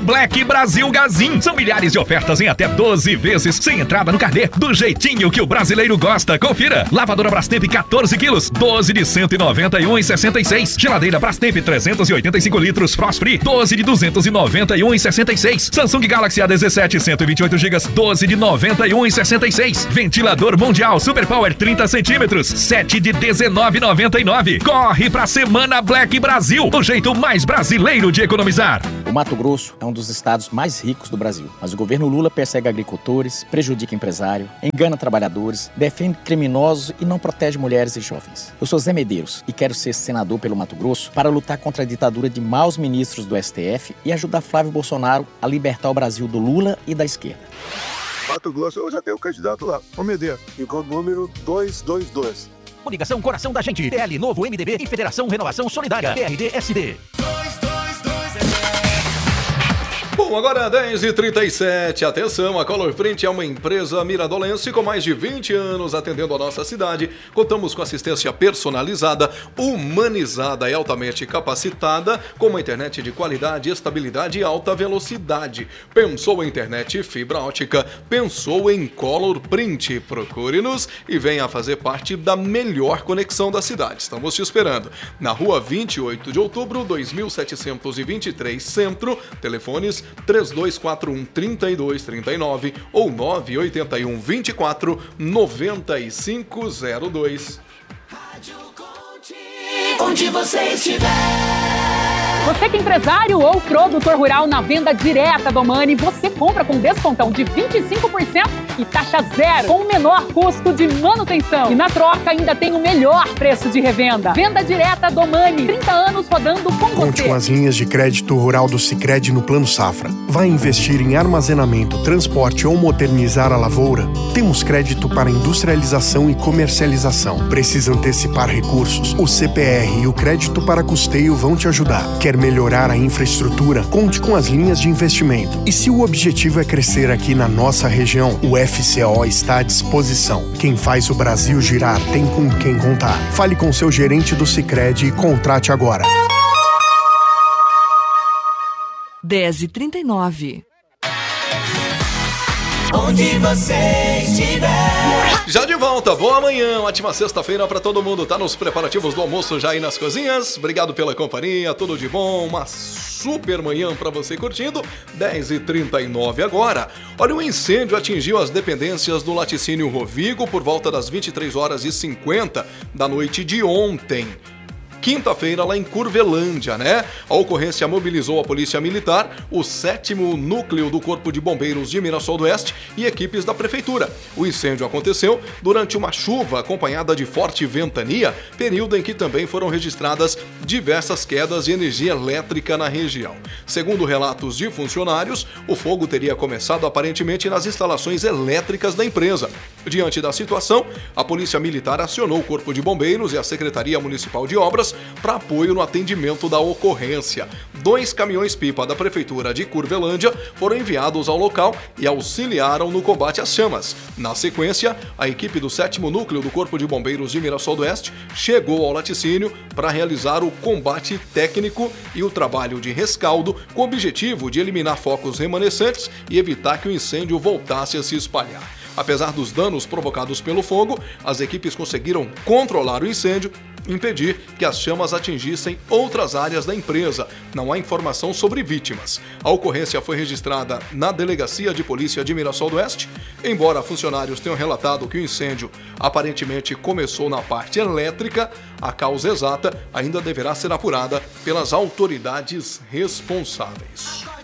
Black Brasil Gazin. São milhares de ofertas em até 12 vezes, sem entrada no carnê, do jeitinho que o brasileiro gosta. Confira. Lavadora Brastemp 14 quilos, 12 de 191,66. Geladeira Brastemp 385 litros Frost Free, 12 de 291,66. Samsung Galaxy A17 128 GB, 12 de 91,66. Ventilador Mundial Super Power 30 centímetros, 7 de 19,99. Corre pra Semana Black Brasil, o jeito mais brasileiro de economizar. O Mato Grosso é um dos estados mais ricos do Brasil, mas o governo Lula persegue agricultores, prejudica empresário, engana trabalhadores, defende criminosos e não protege mulheres e jovens. Eu sou Zé Medeiros e quero ser senador pelo Mato Grosso para lutar contra a ditadura de maus ministros do STF e ajudar Flávio Bolsonaro a libertar o Brasil do Lula e da esquerda. Mato Grosso, eu já tenho um candidato lá, o Medeiros, e com o número 222. Coligação Coração da Gente, PL Novo, MDB e Federação Renovação Solidária, PRD-SD. Bom, agora 10h37, atenção, a Color Print é uma empresa miradolense com mais de 20 anos atendendo a nossa cidade. Contamos com assistência personalizada, humanizada e altamente capacitada, com uma internet de qualidade, estabilidade e alta velocidade. Pensou em internet fibra ótica, pensou em Color Print. Procure-nos e venha fazer parte da melhor conexão da cidade. Estamos te esperando. Na rua 28 de outubro, 2723 Centro, telefones 3241-3239 ou 981-24-9502. Onde você estiver. Você que é empresário ou produtor rural na venda direta do Omani, você compra com descontão de 25% e taxa zero, com o menor custo de manutenção. E na troca ainda tem o melhor preço de revenda. Venda direta do Omani, 30 anos rodando com você. Conte com as linhas de crédito rural do Sicredi no Plano Safra. Vai investir em armazenamento, transporte ou modernizar a lavoura? Temos crédito para industrialização e comercialização. Precisa antecipar recursos? O CPR e o crédito para custeio vão te ajudar. Quer melhorar a infraestrutura? Conte com as linhas de investimento. E se o objetivo é crescer aqui na nossa região, o FCO está à disposição. Quem faz o Brasil girar tem com quem contar. Fale com seu gerente do Sicredi e contrate agora. 10h39. Onde você estiver. Já de volta, boa manhã, ótima sexta-feira pra todo mundo. Tá nos preparativos do almoço já aí nas cozinhas. Obrigado pela companhia, tudo de bom, uma super manhã pra você curtindo. 10h39 agora. Olha, um incêndio atingiu as dependências do laticínio Rovigo por volta das 23h50 da noite de ontem. Quinta-feira, lá em Curvelândia, né? A ocorrência mobilizou a Polícia Militar, o 7º Núcleo do Corpo de Bombeiros de Mirassol do Oeste e equipes da Prefeitura. O incêndio aconteceu durante uma chuva acompanhada de forte ventania, período em que também foram registradas diversas quedas de energia elétrica na região. Segundo relatos de funcionários, o fogo teria começado aparentemente nas instalações elétricas da empresa. Diante da situação, a Polícia Militar acionou o Corpo de Bombeiros e a Secretaria Municipal de Obras para apoio no atendimento da ocorrência. 2 caminhões-pipa da Prefeitura de Curvelândia foram enviados ao local e auxiliaram no combate às chamas. Na sequência, a equipe do 7º Núcleo do Corpo de Bombeiros de Mirassol do Oeste chegou ao laticínio para realizar o combate técnico e o trabalho de rescaldo com o objetivo de eliminar focos remanescentes e evitar que o incêndio voltasse a se espalhar. Apesar dos danos provocados pelo fogo, as equipes conseguiram controlar o incêndio e impedir que as chamas atingissem outras áreas da empresa. Não há informação sobre vítimas. A ocorrência foi registrada na Delegacia de Polícia de Mirassol do Oeste. Embora funcionários tenham relatado que o incêndio aparentemente começou na parte elétrica, a causa exata ainda deverá ser apurada pelas autoridades responsáveis.